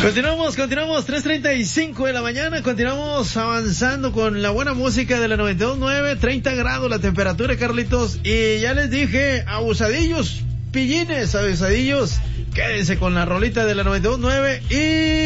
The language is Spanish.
Continuamos, 3:35 de la mañana, continuamos avanzando con la buena música de la 92.9, 30 grados la temperatura, Carlitos, y ya les dije, abusadillos, pillines, abusadillos, quédense con la rolita de la 92.9 y